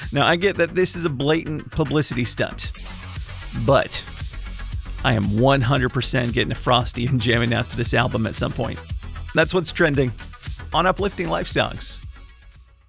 Now, I get that this is a blatant publicity stunt, but I am 100% getting a Frosty and jamming out to this album at some point. That's what's trending on Uplifting Life Songs.